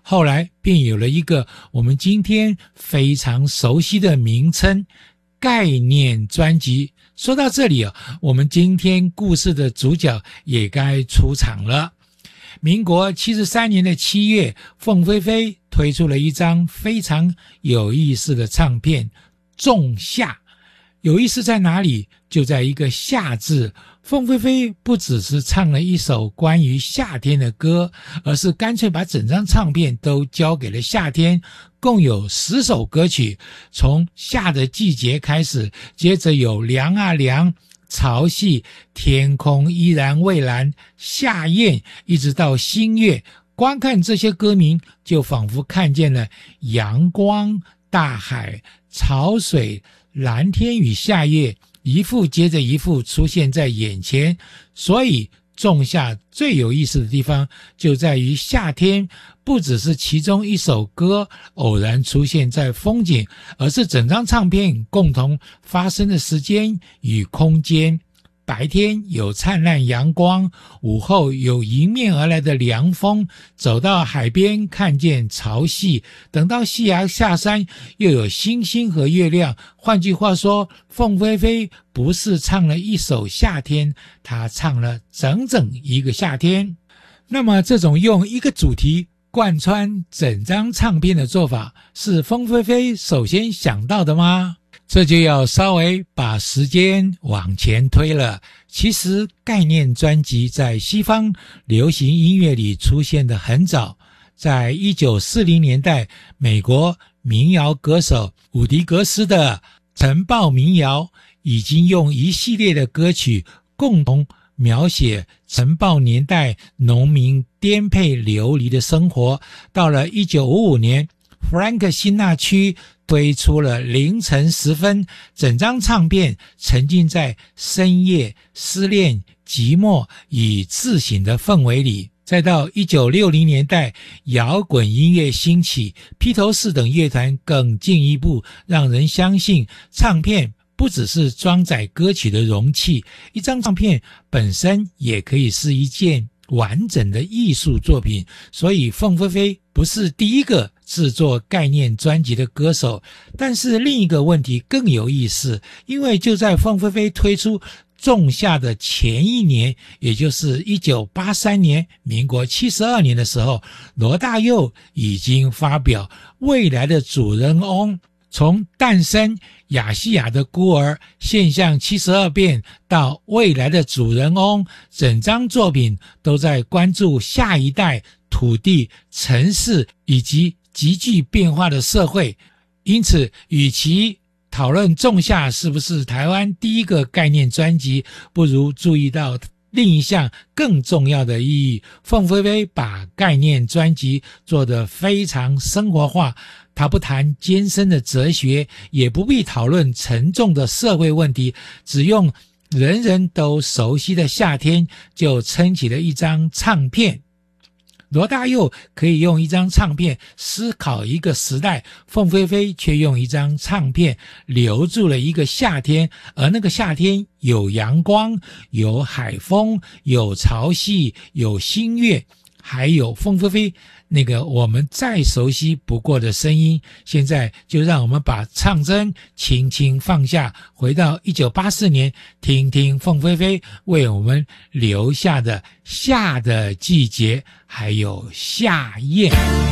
后来便有了一个我们今天非常熟悉的名称——概念专辑。说到这里我们今天故事的主角也该出场了。民国73年的7月，凤飞飞推出了一张非常有意思的唱片《仲夏》。有意思在哪里？就在一个夏字。凤飞飞不只是唱了一首关于夏天的歌，而是干脆把整张唱片都交给了夏天，共有10首歌曲，从夏的季节开始，接着有凉啊凉、潮汐、天空依然蔚蓝、夏宴，一直到新月。光看这些歌名，就仿佛看见了阳光、大海、潮水、蓝天与夏夜，一幅接着一幅出现在眼前。所以仲夏最有意思的地方就在于夏天不只是其中一首歌偶然出现在风景，而是整张唱片共同发生的时间与空间。白天有灿烂阳光，午后有迎面而来的凉风，走到海边看见潮汐，等到夕阳下山又有星星和月亮。换句话说，凤飞飞不是唱了一首夏天，她唱了整整一个夏天。那么这种用一个主题贯穿整张唱片的做法，是凤飞飞首先想到的吗？这就要稍微把时间往前推了。其实概念专辑在西方流行音乐里出现得很早，在1940年代，美国民谣歌手伍迪格斯的晨报民谣已经用一系列的歌曲共同描写晨报年代农民颠沛流离的生活。到了1955年，弗兰克辛纳区推出了凌晨时分，整张唱片沉浸在深夜、失恋、寂寞与自省的氛围里。再到1960年代，摇滚音乐兴起，披头士等乐团更进一步让人相信唱片不只是装载歌曲的容器，一张唱片本身也可以是一件完整的艺术作品。所以凤飞飞不是第一个制作概念专辑的歌手。但是另一个问题更有意思，因为就在凤飞飞推出仲夏的前一年，也就是1983年，民国72年的时候，罗大佑已经发表未来的主人翁，从诞生亚细亚的孤儿、现象72变到未来的主人翁，整张作品都在关注下一代、土地、城市以及急剧变化的社会。因此与其讨论仲夏是不是台湾第一个概念专辑，不如注意到另一项更重要的意义。凤飞飞把概念专辑做得非常生活化，他不谈艰深的哲学，也不必讨论沉重的社会问题，只用人人都熟悉的夏天就撑起了一张唱片。罗大佑可以用一张唱片思考一个时代，凤飞飞却用一张唱片留住了一个夏天，而那个夏天有阳光，有海风，有潮汐，有新月，还有凤飞飞那个我们再熟悉不过的声音。现在就让我们把唱针轻轻放下，回到1984年，听听凤飞飞为我们留下的夏的季节，还有夏宴。